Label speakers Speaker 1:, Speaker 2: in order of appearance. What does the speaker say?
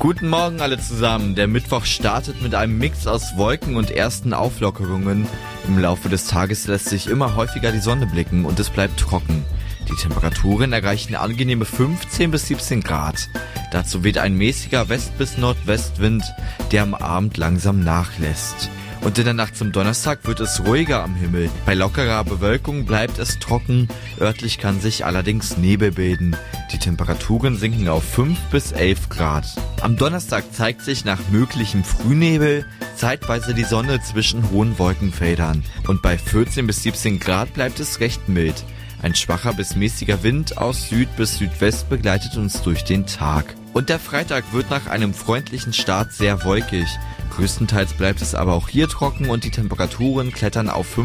Speaker 1: Guten Morgen alle zusammen. Der Mittwoch startet mit einem Mix aus Wolken und ersten Auflockerungen. Im Laufe des Tages lässt sich immer häufiger die Sonne blicken und es bleibt trocken. Die Temperaturen erreichen angenehme 15 bis 17 Grad. Dazu weht ein mäßiger West- bis Nordwestwind, der am Abend langsam nachlässt. Und in der Nacht zum Donnerstag wird es ruhiger am Himmel. Bei lockerer Bewölkung bleibt es trocken, örtlich kann sich allerdings Nebel bilden. Die Temperaturen sinken auf 5 bis 11 Grad. Am Donnerstag zeigt sich nach möglichem Frühnebel zeitweise die Sonne zwischen hohen Wolkenfeldern. Und bei 14 bis 17 Grad bleibt es recht mild. Ein schwacher bis mäßiger Wind aus Süd bis Südwest begleitet uns durch den Tag. Und der Freitag wird nach einem freundlichen Start sehr wolkig. Größtenteils bleibt es aber auch hier trocken und die Temperaturen klettern auf